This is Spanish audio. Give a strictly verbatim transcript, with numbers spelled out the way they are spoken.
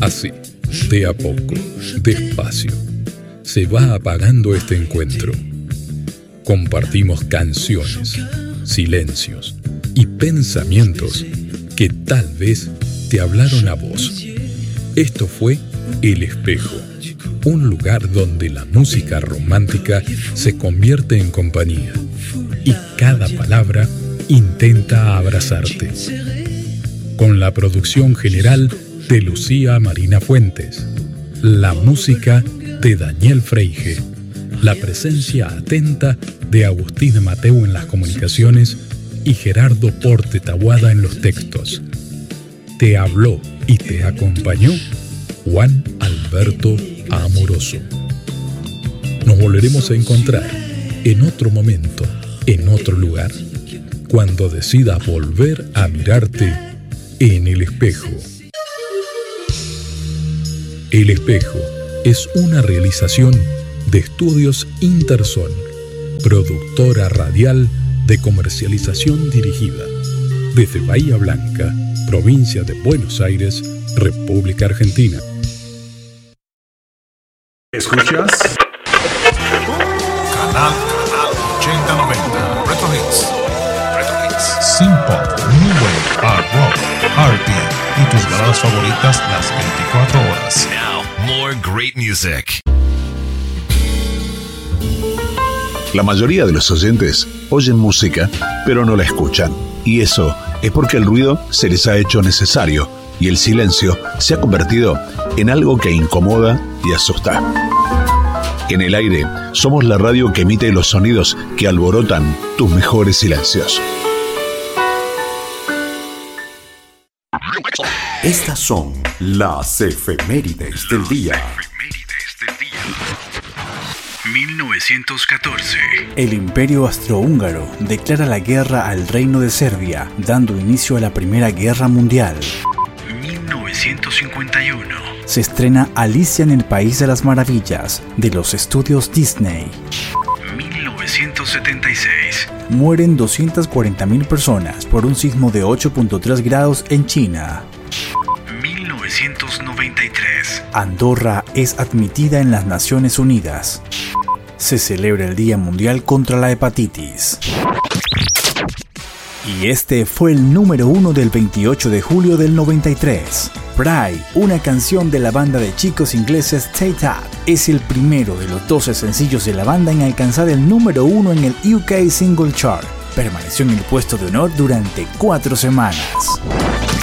Así, de a poco, despacio, se va apagando este encuentro. Compartimos canciones, silencios y pensamientos que tal vez te hablaron a vos. Esto fue El Espejo, un lugar donde la música romántica se convierte en compañía y cada palabra intenta abrazarte. Con la producción general de Lucía Marina Fuentes, la música de Daniel Freige, la presencia atenta de Agustín Mateu en las comunicaciones y Gerardo Porte Taboada en los textos. Te habló y te acompañó Juan Alberto Amoroso. Nos volveremos a encontrar en otro momento, en otro lugar, cuando decidas volver a mirarte en el espejo. El Espejo es una realización de Estudios Interson, productora radial de comercialización dirigida, desde Bahía Blanca, provincia de Buenos Aires, República Argentina. ¿Escuchas? Canal, canal ochenta noventa. Retro Hits. Retro Hits. Synth-pop, New Wave, Art Rock, R and B y tus baladas favoritas las veinticuatro horas. Now, more great music. La mayoría de los oyentes oyen música, pero no la escuchan. Y eso es porque el ruido se les ha hecho necesario y el silencio se ha convertido en algo que incomoda y asusta. En el aire somos la radio que emite los sonidos que alborotan tus mejores silencios. Estas son las efemérides del día. mil novecientos catorce. El Imperio Austrohúngaro declara la guerra al Reino de Serbia, dando inicio a la Primera Guerra Mundial. mil novecientos cincuenta y uno. Se estrena Alicia en el País de las Maravillas, de los estudios Disney. mil novecientos setenta y seis. Mueren doscientas cuarenta mil personas por un sismo de ocho punto tres grados en China. mil novecientos noventa y tres. Andorra es admitida en las Naciones Unidas. Se celebra el Día Mundial contra la Hepatitis. Y este fue el número uno del veintiocho de julio del noventa y tres. Pride, una canción de la banda de chicos ingleses Take That, es el primero de los doce sencillos de la banda en alcanzar el número uno en el U K Single Chart. Permaneció en el puesto de honor durante cuatro semanas.